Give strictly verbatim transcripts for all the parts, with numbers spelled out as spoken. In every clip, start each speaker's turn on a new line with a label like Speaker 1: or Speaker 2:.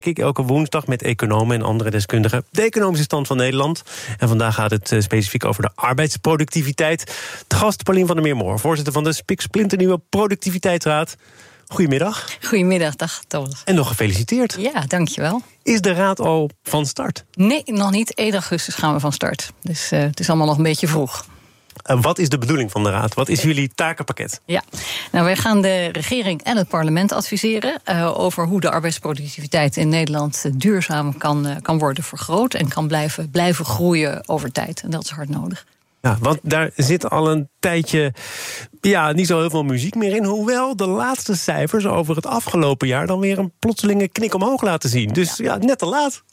Speaker 1: Ik elke woensdag met economen en andere deskundigen de economische stand van Nederland. En vandaag gaat het specifiek over de arbeidsproductiviteit. De gast Paulien van der Meermoor, voorzitter van de spiksplinternieuwe Productiviteitsraad. Goedemiddag.
Speaker 2: Goedemiddag, dag Thomas.
Speaker 1: En nog gefeliciteerd.
Speaker 2: Ja, dankjewel.
Speaker 1: Is de raad al van start?
Speaker 2: Nee, nog niet. één augustus gaan we van start. Dus uh, het is allemaal nog een beetje vroeg.
Speaker 1: Uh, wat is de bedoeling van de raad? Wat is jullie takenpakket?
Speaker 2: Ja, nou, wij gaan de regering en het parlement adviseren uh, over hoe de arbeidsproductiviteit in Nederland uh, duurzaam kan, uh, kan worden vergroot en kan blijven, blijven groeien over tijd. En dat is hard nodig.
Speaker 1: Ja, want daar zit al een tijdje ja, niet zo heel veel muziek meer in. Hoewel de laatste cijfers over het afgelopen jaar dan weer een plotselinge knik omhoog laten zien. Dus ja, net te laat.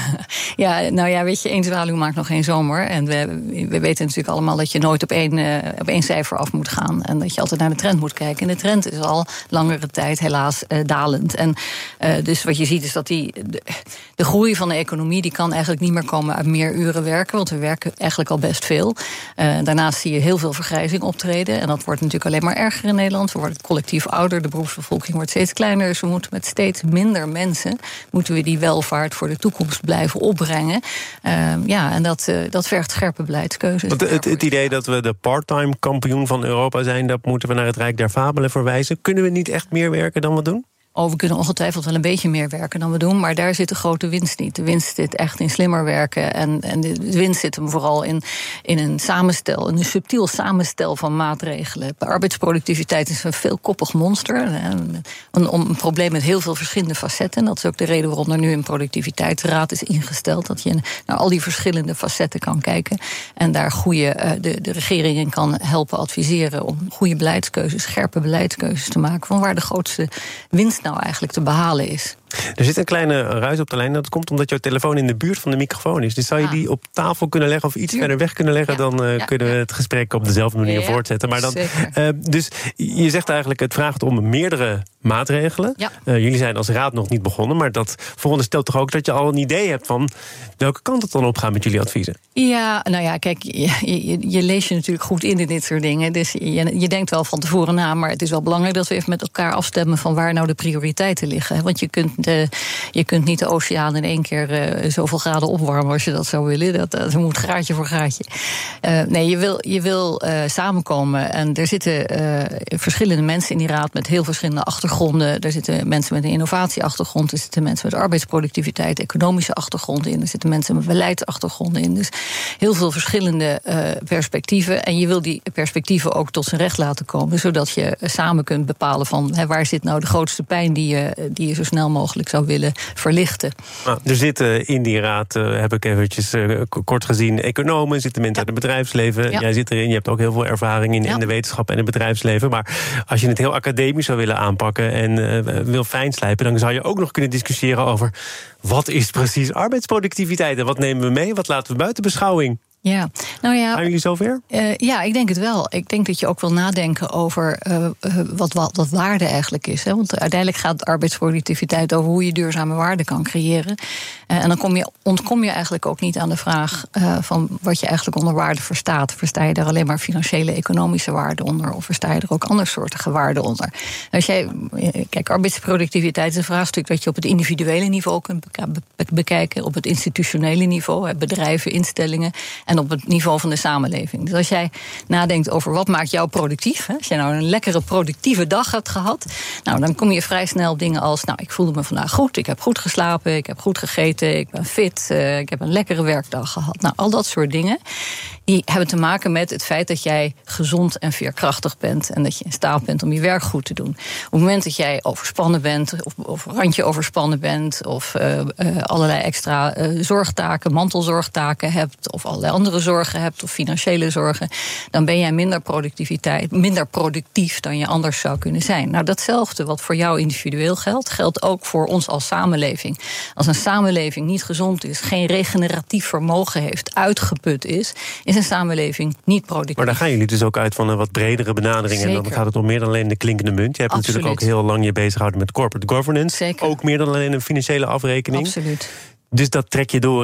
Speaker 2: Ja, nou ja, weet je, één zwaluw maakt nog geen zomer. En we, we weten natuurlijk allemaal dat je nooit op één, uh, op één cijfer af moet gaan. En dat je altijd naar de trend moet kijken. En de trend is al langere tijd helaas uh, dalend. En uh, dus wat je ziet is dat die, de, de groei van de economie die kan eigenlijk niet meer komen uit meer uren werken. Want we werken eigenlijk al best veel. Uh, daarnaast zie je heel veel vergrijzing optreden. En dat wordt natuurlijk alleen maar erger in Nederland. We worden collectief ouder, de beroepsbevolking wordt steeds kleiner. Dus we moeten met steeds minder mensen moeten we die welvaart voor de toekomst blijven opbrengen. Uh, ja, en dat, uh, dat vergt scherpe beleidskeuzes.
Speaker 1: Het, het, het idee dat we de part-time kampioen van Europa zijn, dat moeten we naar het Rijk der Fabelen verwijzen. Kunnen we niet echt meer werken dan we doen?
Speaker 2: Oh, we kunnen ongetwijfeld wel een beetje meer werken dan we doen, maar daar zit de grote winst niet. De winst zit echt in slimmer werken. En, en de winst zit hem vooral in, in een samenstel, een subtiel samenstel van maatregelen. De arbeidsproductiviteit is een veelkoppig monster. Een, een, een probleem met heel veel verschillende facetten. En dat is ook de reden waarom er nu een productiviteitsraad is ingesteld. Dat je naar al die verschillende facetten kan kijken. En daar goede, de, de regering in kan helpen adviseren om goede beleidskeuzes, scherpe beleidskeuzes te maken van waar de grootste winst nou eigenlijk te behalen is.
Speaker 1: Er zit een kleine ruis op de lijn. Dat komt omdat jouw telefoon in de buurt van de microfoon is. Dus zou je die op tafel kunnen leggen of iets Tuur. verder weg kunnen leggen? Ja, dan uh, ja, kunnen we ja. het gesprek op dezelfde manier ja, voortzetten. Maar dan, uh, dus je zegt eigenlijk, het vraagt om meerdere maatregelen. Ja. Uh, jullie zijn als raad nog niet begonnen. Maar dat veronderstelt toch ook dat je al een idee hebt van welke kant het dan op gaat met jullie adviezen?
Speaker 2: Ja, nou ja, kijk, je, je, je leest je natuurlijk goed in in dit soort dingen. Dus je, je denkt wel van tevoren na. Maar het is wel belangrijk dat we even met elkaar afstemmen van waar nou de prioriteiten liggen. Want je kunt De, je kunt niet de oceaan in één keer uh, zoveel graden opwarmen als je dat zou willen. Dat, dat moet graadje voor graadje. Uh, nee, je wil, je wil uh, samenkomen. En er zitten uh, verschillende mensen in die raad met heel verschillende achtergronden. Er zitten mensen met een innovatieachtergrond. Er zitten mensen met arbeidsproductiviteit, economische achtergronden in. Er zitten mensen met beleidsachtergronden in. Dus heel veel verschillende uh, perspectieven. En je wil die perspectieven ook tot zijn recht laten komen. Zodat je samen kunt bepalen van hè, waar zit nou de grootste pijn die je, die je zo snel mogelijk zou willen verlichten.
Speaker 1: Nou, er zitten in die raad, uh, heb ik eventjes uh, kort gezien, economen, zitten mensen ja. uit het bedrijfsleven. Ja. Jij zit erin, je hebt ook heel veel ervaring in, ja. in de wetenschap en het bedrijfsleven. Maar als je het heel academisch zou willen aanpakken en uh, wil fijnslijpen, dan zou je ook nog kunnen discussiëren over wat is precies arbeidsproductiviteit en wat nemen we mee, wat laten we buiten beschouwing?
Speaker 2: Ja, nou ja.
Speaker 1: Zijn jullie zover?
Speaker 2: Uh, ja, ik denk het wel. Ik denk dat je ook wil nadenken over uh, uh, wat, wat, wat waarde eigenlijk is. Hè? Want uiteindelijk gaat arbeidsproductiviteit over hoe je duurzame waarde kan creëren. Uh, en dan kom je, ontkom je eigenlijk ook niet aan de vraag uh, van wat je eigenlijk onder waarde verstaat. Versta je daar alleen maar financiële, economische waarde onder? Of versta je er ook andersoortige waarden onder? Als jij, kijk, arbeidsproductiviteit is een vraagstuk dat je op het individuele niveau kunt bekijken, op het institutionele niveau, bedrijven, instellingen, en op het niveau van de samenleving. Dus als jij nadenkt over wat maakt jou productief, hè, als jij nou een lekkere productieve dag hebt gehad, nou, dan kom je vrij snel op dingen als, nou, ik voelde me vandaag goed, ik heb goed geslapen, ik heb goed gegeten, ik ben fit, uh, ik heb een lekkere werkdag gehad. Nou, al dat soort dingen, die hebben te maken met het feit dat jij gezond en veerkrachtig bent en dat je in staat bent om je werk goed te doen. Op het moment dat jij overspannen bent, of, of randje overspannen bent, of uh, uh, allerlei extra uh, zorgtaken, mantelzorgtaken hebt, of allerlei andere zorgen hebt, of financiële zorgen, dan ben jij minder productiviteit, minder productief dan je anders zou kunnen zijn. Nou, datzelfde wat voor jou individueel geldt, geldt ook voor ons als samenleving. Als een samenleving niet gezond is, geen regeneratief vermogen heeft, uitgeput is, is een samenleving niet productief.
Speaker 1: Maar daar gaan jullie dus ook uit van een wat bredere benadering. Zeker. En dan gaat het om meer dan alleen de klinkende munt. Je hebt Absoluut. natuurlijk ook heel lang je bezig gehouden met corporate governance.
Speaker 2: Zeker.
Speaker 1: Ook meer dan alleen een financiële afrekening.
Speaker 2: Absoluut.
Speaker 1: Dus dat trek je door in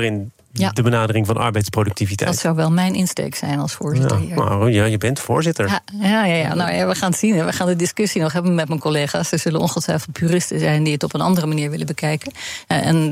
Speaker 2: Ja.
Speaker 1: De benadering van arbeidsproductiviteit.
Speaker 2: Dat zou wel mijn insteek zijn als voorzitter
Speaker 1: ja,
Speaker 2: hier.
Speaker 1: Nou, ja, je bent voorzitter.
Speaker 2: Ja, ja, ja, ja. Nou, ja, we gaan het zien. We gaan de discussie nog hebben met mijn collega's. Er zullen ongetwijfeld puristen zijn die het op een andere manier willen bekijken. En